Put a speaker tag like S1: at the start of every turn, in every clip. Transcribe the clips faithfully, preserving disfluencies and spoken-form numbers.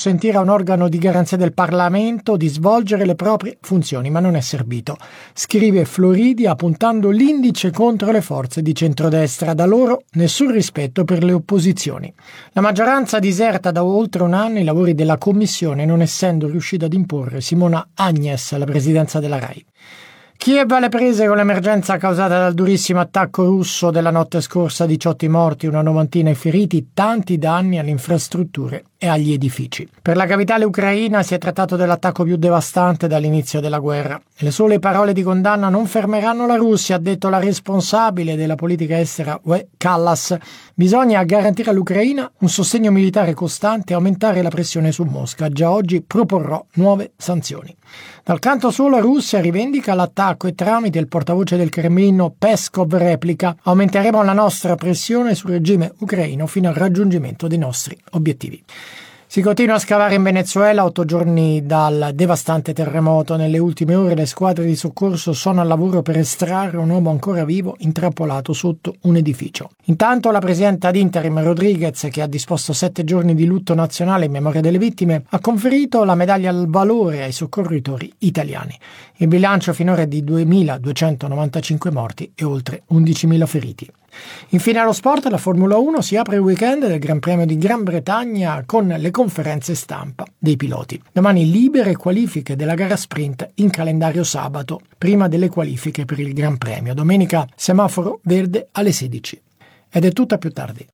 S1: consentire a un organo di garanzia del Parlamento di svolgere le proprie funzioni, ma non è servito. Scrive Floridia puntando l'indice contro le forze di centrodestra. Da loro nessun rispetto per le opposizioni. La maggioranza diserta da oltre un anno i lavori della commissione, non essendo riuscita ad imporre Simona Agnes alla presidenza della RAI. Kiev alle prese con l'emergenza causata dal durissimo attacco russo della notte scorsa, diciotto morti, una novantina i feriti, tanti danni alle infrastrutture e agli edifici. Per la capitale ucraina si è trattato dell'attacco più devastante dall'inizio della guerra. Le sole parole di condanna non fermeranno la Russia, ha detto la responsabile della politica estera U E, Kallas. Bisogna garantire all'Ucraina un sostegno militare costante e aumentare la pressione su Mosca. Già oggi proporrò nuove sanzioni. Dal canto suo la Russia rivendica l'attacco e tramite il portavoce del Cremlino Peskov replica: aumenteremo la nostra pressione sul regime ucraino fino al raggiungimento dei nostri obiettivi. Si continua a scavare in Venezuela, otto giorni dal devastante terremoto. Nelle ultime ore le squadre di soccorso sono al lavoro per estrarre un uomo ancora vivo intrappolato sotto un edificio. Intanto la presidenta ad interim Rodriguez, che ha disposto sette giorni di lutto nazionale in memoria delle vittime, ha conferito la medaglia al valore ai soccorritori italiani. Il bilancio finora è di duemiladuecentonovantacinque morti e oltre undicimila feriti. Infine allo sport, la Formula uno si apre il weekend del Gran Premio di Gran Bretagna con le conferenze stampa dei piloti. Domani libere qualifiche della gara sprint in calendario sabato, prima delle qualifiche per il Gran Premio. Domenica semaforo verde alle sedici. Ed è tutta più tardi.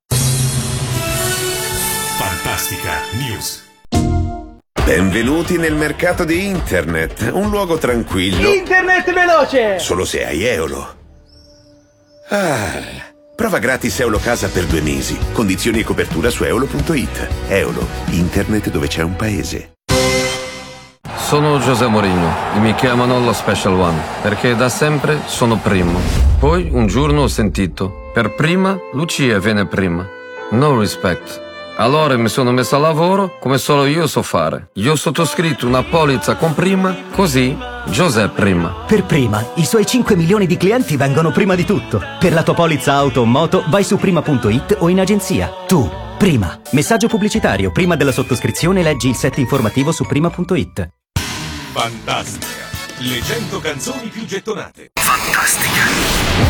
S2: Fantastica News.
S3: Benvenuti nel mercato di internet, un luogo tranquillo.
S4: Internet veloce!
S3: Solo se hai Eolo. Ah, prova gratis Eolo Casa per due mesi. Condizioni e copertura su eolo punto it. Eolo, internet dove c'è un paese.
S5: Sono José Mourinho e mi chiamano lo Special One perché da sempre sono primo. Poi un giorno ho sentito: per prima Lucia viene prima. No respect. Allora mi sono messo a lavoro come solo io so fare. Io ho sottoscritto una polizza con prima, così José prima.
S6: Per prima, i suoi cinque milioni di clienti vengono prima di tutto. Per la tua polizza auto o moto vai su prima punto it o in agenzia. Tu, prima. Messaggio pubblicitario. Prima della sottoscrizione leggi il set informativo su prima punto it.
S2: Fantastica. Le cento canzoni più gettonate.
S7: Fantastica.